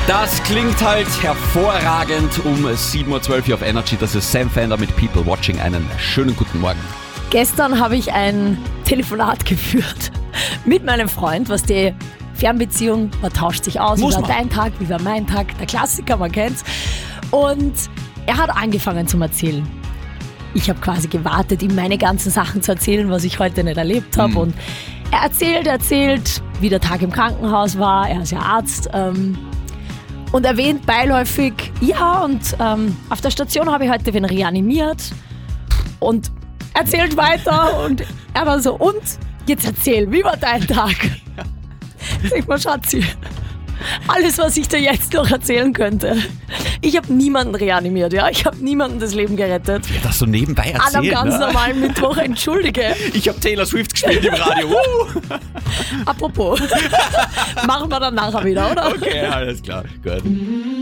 Das klingt halt hervorragend um 7.12 Uhr hier auf Energy. Das ist Sam Fender mit People Watching. Einen schönen guten Morgen. Gestern habe ich ein Telefonat geführt mit meinem Freund, was die Fernbeziehung, man tauscht sich aus, wie war dein Tag, wie war mein Tag, der Klassiker, man kennt's. Und er hat angefangen zu erzählen. Ich habe quasi gewartet, ihm meine ganzen Sachen zu erzählen, was ich heute nicht erlebt habe. Und er erzählt, wie der Tag im Krankenhaus war, er ist ja Arzt, und erwähnt beiläufig, ja, und auf der Station habe ich heute wen reanimiert und erzählt weiter und er war so, und jetzt erzähl, wie war dein Tag? Sag mal, Schatzi, alles, was ich dir jetzt noch erzählen könnte. Ich habe niemanden reanimiert, ja, ich habe niemanden das Leben gerettet. Ja, das so nebenbei erzählt, an einem ganz normalen Mittwoch, entschuldige. Ich habe Taylor Swift gespielt im Radio. Apropos, machen wir dann nachher wieder, oder? Okay, alles klar, gut.